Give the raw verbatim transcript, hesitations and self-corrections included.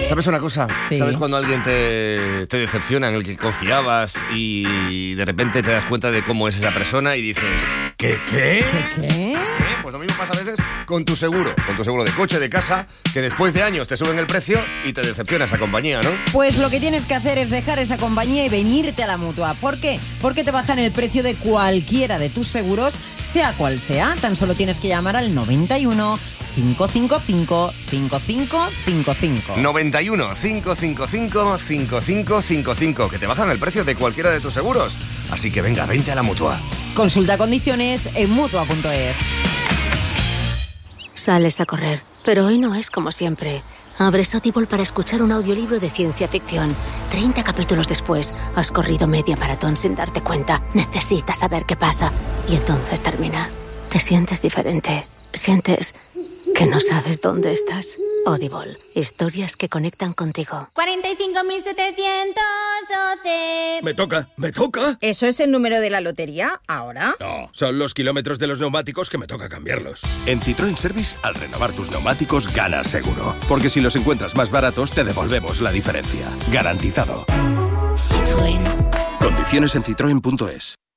¿Sabes una cosa? Sí. ¿Sabes cuando alguien te, te decepciona, en el que confiabas y de repente te das cuenta de cómo es esa persona y dices, ¿qué, qué? ¿Qué, qué? ¿Eh? Pues lo mismo pasa a veces con tu seguro, con tu seguro de coche, de casa, que después de años te suben el precio y te decepciona esa compañía, ¿no? Pues lo que tienes que hacer es dejar esa compañía y venirte a la Mutua. ¿Por qué? Porque te bajan el precio de cualquiera de tus seguros, sea cual sea. Tan solo tienes que llamar al noventa y uno, cinco cinco cinco, cinco cinco cinco cinco. noventa y uno, cinco cinco cinco, cinco cinco cinco cinco, que te bajan el precio de cualquiera de tus seguros. Así que venga, vente a la Mutua. Consulta condiciones en mutua punto es. Sales a correr, pero hoy no es como siempre. Abres Audible para escuchar un audiolibro de ciencia ficción. treinta capítulos después, has corrido media maratón sin darte cuenta. Necesitas saber qué pasa. Y entonces termina. Te sientes diferente. Sientes que no sabes dónde estás. Audible. Historias que conectan contigo. cuarenta y cinco mil setecientos doce. Me toca, me toca. ¿Eso es el número de la lotería ahora? No, son los kilómetros de los neumáticos que me toca cambiarlos. En Citroën Service, al renovar tus neumáticos, ganas seguro. Porque si los encuentras más baratos, te devolvemos la diferencia. Garantizado. Citroën. Condiciones en citroen punto es.